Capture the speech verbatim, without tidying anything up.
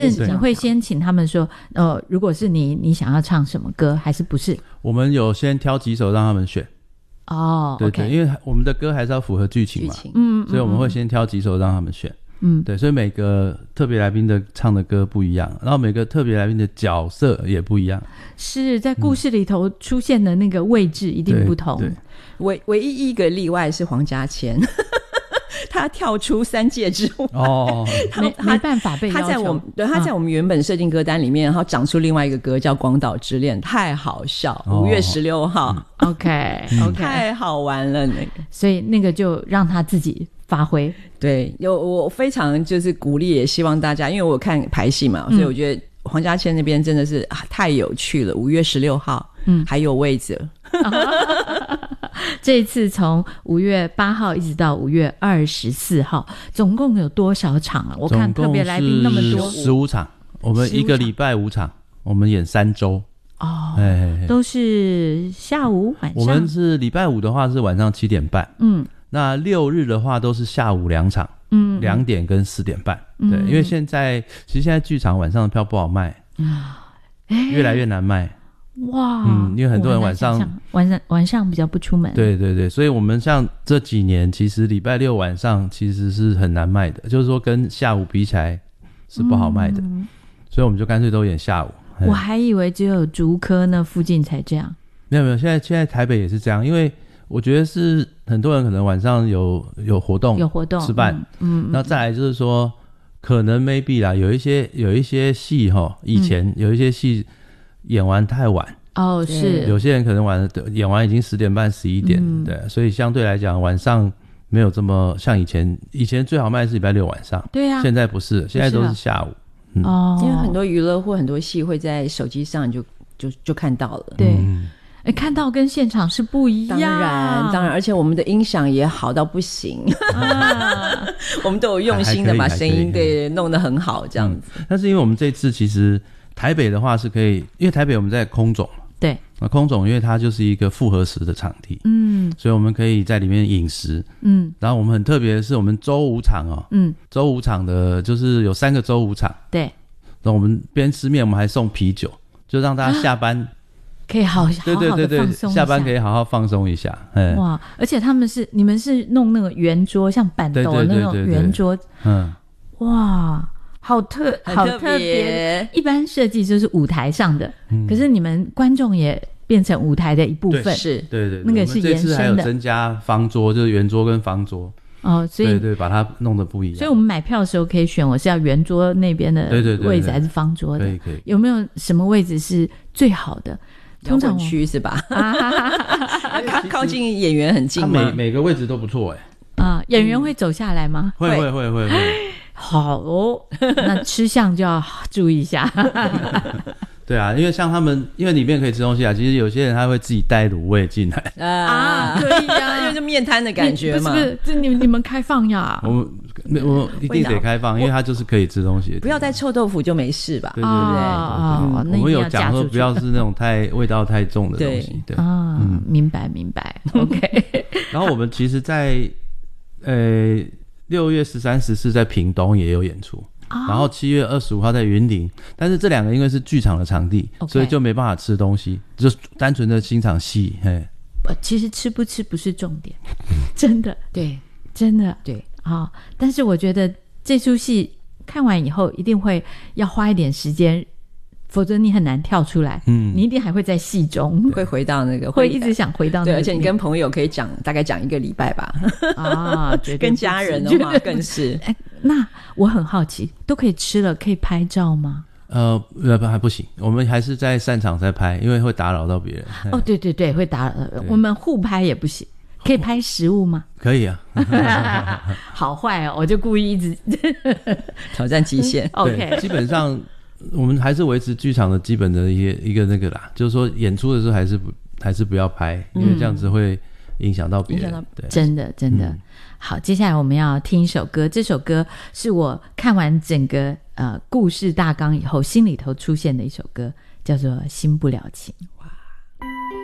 你会先请他们说呃，如果是你你想要唱什么歌还是不是？我们有先挑几首让他们选哦， 对对， okay 因为我们的歌还是要符合剧情嘛， 剧情嗯， 所以我们会先挑几首让他们选，嗯，对，所以每个特别来宾的唱的歌不一样，然后每个特别来宾的角色也不一样， 是在故事里头出现的那个位置一定不同。 对，唯唯一一个例外是黄嘉千他跳出三界之外哦， 没没办法被要求。 他在我们对他在我们原本设定歌单里面，然后长出另外一个歌叫《广岛之恋》，太好笑，五、哦、月十六号、 嗯、，OK OK， 太好玩了那个， 所以那个就让他自己发挥。 对，有我非常就是鼓励，也希望大家，因为我看排戏嘛，所以我觉得黄嘉千那边真的是、啊、太有趣了。五月十六号，嗯，还有位置。 这一次从五月八号一直到五月二十四号，总共有多少场啊？我看特别来宾那么多， 十五场，我们一个礼拜五场，我们演三周。 哦，都是下午晚上。 我们是礼拜五的话是晚上七点半，嗯，那六日的话都是下午两场，嗯，两点跟四点半，嗯、对，因为现在其实现在剧场晚上的票不好卖，嗯，越来越难卖。 哇， 嗯，因为很多人晚上晚上晚上比较不出门， 对对对，所以我们像这几年，其实礼拜六晚上其实是很难卖的，就是说跟下午比起来是不好卖的，嗯、所以我们就干脆都演下午。 我还以为只有竹科那附近才这样， 没有没有，现在现在台北也是这样，因为我觉得是很多人可能晚上有有活动有活动吃饭，嗯，那再来就是说可能 maybe 啦，有一些有一些戏齁，以前有一些戏。演完太晚哦，是有些人可能晚演完已经十点半十一点、嗯、对，所以相对来讲晚上没有这么像以前，以前最好卖是礼拜六晚上， 对啊， 现在不是，现在都是下午， 嗯、哦，因为很多娱乐或很多戏会在手机上就就就看到了， 对、嗯欸、看到跟现场是不一样， 当然当然，而且我们的音响也好到不行、啊、我们都有用心的把声音对弄得很好这样子、 嗯、但是因为我们这次其实台北的话是可以，因为台北我们在空总， 对， 那空总因为它就是一个复合食的场地，嗯，所以我们可以在里面饮食，嗯，然后我们很特别的是我们周五场哦，嗯，周五场的就是有三个周五场， 对， 然后我们边吃面我们还送啤酒，就让大家下班、啊、 可以好好对对对对好好的放松一下， 下班可以好好放松一下， 哇，而且他们是你们是弄那个圆桌，像板斗的那种圆桌，嗯，哇。好特好特别，一般设计就是舞台上的、嗯、可是你们观众也变成舞台的一部分， 是对对对， 那个是延伸的。 这次还有增加方桌，就是圆桌跟方桌哦，所以对对，把它弄得不一样。 所以我们买票的时候可以选我是要圆桌那边的位置还是方桌的， 可以可以。 有没有什么位置是最好的？ 通常区是吧？靠靠近演员很近吗？ 每每个位置都不错哎、 欸。啊，演员会走下来吗？ 会会会会会。 好哦，那吃相就要注意一下。 对啊，因为像他们，因为里面可以吃东西啊，其实有些人他会自己带卤味进来啊，可以啊，因为就面摊的感觉嘛。 不是不是，这你们你们开放呀？ 我们我们一定得开放，因为它就是可以吃东西的。 不要带臭豆腐就没事吧？ 对对对，哦、我们有讲说不要是那种太味道太重的东西。对啊、嗯，明白明白。OK。 然后我们其实在，在呃。六月十三、十四在屏东也有演出，哦、然后七月二十五号在云林，但是这两个因为是剧场的场地， okay. 所以就没办法吃东西，就单纯的欣赏戏。嘿， 其实吃不吃不是重点，真的， 对， 真的对啊、哦。但是我觉得这出戏看完以后，一定会要花一点时间。否则你很难跳出来，嗯，你一定还会在戏中， 会回到那个， 会一直想回到那个。 对，而且你跟朋友可以讲，大概讲一个礼拜吧。 啊，绝对跟家人的话更是。 哎，那我很好奇，都可以吃了，可以拍照吗？ 呃，还不行，我们还是在散场再拍，因为会打扰到别人。 哦，对对对，会打扰。我们互拍也不行，可以拍食物吗？ 可以啊。 好坏哦，我就故意一直挑战极限。 OK， 基本上。我们还是维持剧场的基本的一个一个那个啦，就是说演出的时候还是不还是不要拍，因为这样子会影响到别人。对， 真的真的、嗯。好，接下来我们要听一首歌，这首歌是我看完整个呃故事大纲以后，心里头出现的一首歌，叫做《新不了情》。哇。